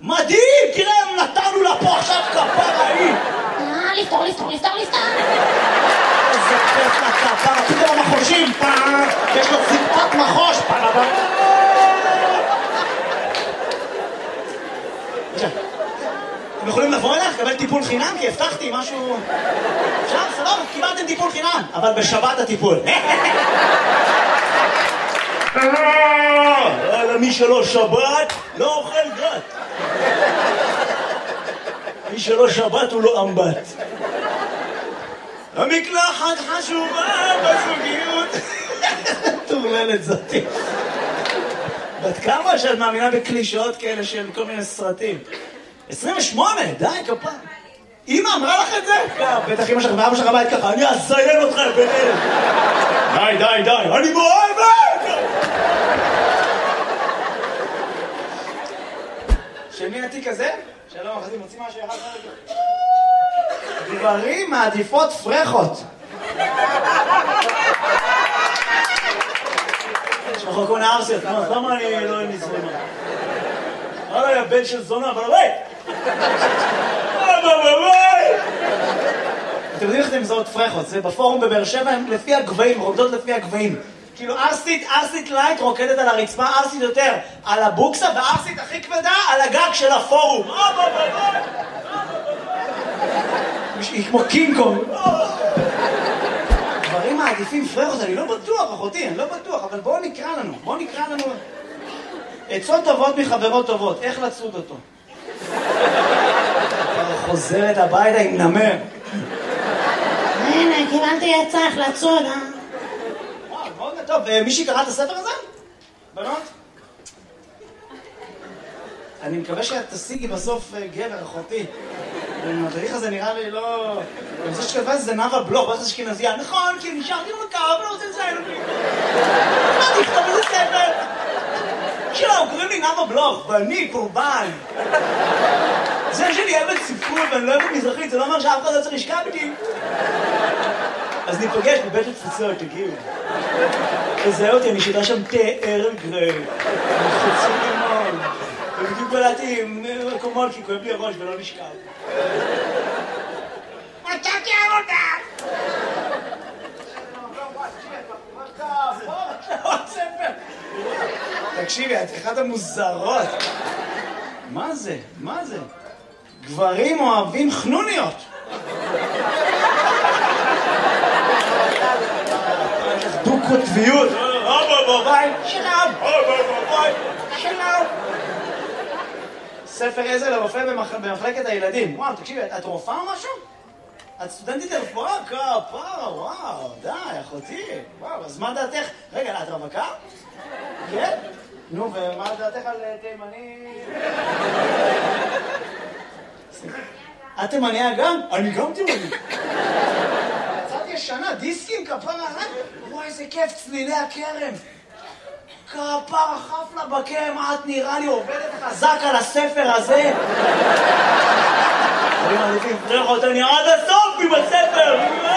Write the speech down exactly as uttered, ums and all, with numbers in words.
מדהים! תראה, נתנו לה פה עכשיו כפרה היא! אה, לפתור, לפתור, לפתור, לפתור! איזה כיף לכפרה, פתאום המחושים, פעם! יש לו ציפת מחוש! פעם! אתם יכולים לבוא אליך, לקבל טיפול חינם? כי הבטחתי משהו... אפשר? סבבה, קיבלתם טיפול חינם, אבל בשבת הטיפול. מי שלא שבת, לא אוכל גת. מי שלא שבת הוא לא אמבט. המקלחת חשובה בזוגיות. תורללת זאתי. בת כמה שאת מאמינה בקלישאות כאלה של כל מיני סרטים? עשרים ושמונה, די, כפה. אמא אמרה לך את זה? בטח אמא שלך ואבא שלך בית ככה, אני אזיין אותך ביניהם. די, די, די, אני מאוהבת! של מי התיק הזה? שלום, אחרי מוציא משהו אחד חלק. גברים מעדיפות פרחות. שחוקו נערסיות, למה אני לא נזרמה? אוי, הבן של זונה, אבל אוי! אוי, אוי! אתם יודעים איך אתם מזהות פרחות? זה בפורום בבאר שבע, הם לפי הגבהים, רוקדות לפי הגבהים. כאילו ארסית, ארסית לייט רוקדת על הרצפה, ארסית יותר על הבוקסה, וארסית הכי כבדה על הגג של הפורום. אוי, אוי, אוי! היא כמו קינג קונג. דברים מעדיפים פרחות, אני לא בטוח, אחותי, אני לא בטוח, אבל בואו נקרא לנו, בואו נקרא לנו... עצות טובות מחברות טובות, איך לצוד אותו? חוזרת הביתה עם נמר. הנה, קיבלתי עצה איך לצוד, אה? וואו, מאוד טוב. מישהי קרא את הספר הזה? בנות? אני מקווה שאת תשיגי בסוף גבר, אחותי. המדריך הזה נראה לי לא... אני חושב שכתבה את זה נאווה בלוך, ואיך זה אשכנזייה. נכון, כי נשארתי במקר, אבל לא רוצה לציין אותי. מה תכתוב איזה ספר? שלום, קוראים לי נאווה בלוך, ואני קורבן. זה שאני אוהבת ספרות ואני לא אוהבת מזרחית, זה לא אומר שאף אחד לא צריך לשכב איתי. אז ניפגש בבית התפוצות, תגיעו. תזהה אותי, אני שיטה שם תה ערב גרי. חצי לימון. ובדיוק בלעתי עם מקומות, כי כואב לי הראש ולא נשכב. מצאתי עבודה! תקשיבי, את אחת המוזרות. מה זה? מה זה? גברים אוהבים חנוניות. דו כותביות. שלום. שלום. ספר עזר לרופא במחלקת הילדים. וואו, תקשיבי, את רופאה או משהו? את סטודנטית לרפואה? כפרה, וואו, די, אחותי. וואו, אז מה דעתך? רגע, את רווקה? כן? נו, ומה דעתך על תימני? את תימניה גם? אני גם תימני. יצאתי ישנה, דיסקים, כפרה, וואי, איזה כיף, צלילי הכרם. כפרה, חפלה בקרם, את נראה לי עובדת חזק על הספר הזה. אני מעדיפים פרחות, אני עד הסוף עם הספר.